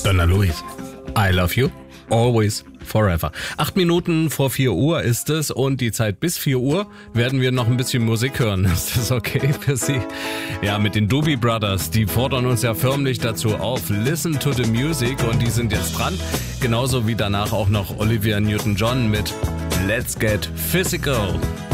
Donna Louise, I love you, always, forever. 8 Minuten vor 4 Uhr ist es und die Zeit bis 4 Uhr werden wir noch ein bisschen Musik hören. Ist das okay für Sie? Ja, mit den Doobie Brothers, die fordern uns ja förmlich dazu auf. Listen to the music und die sind jetzt dran. Genauso wie danach auch noch Olivia Newton-John mit Let's Get Physical.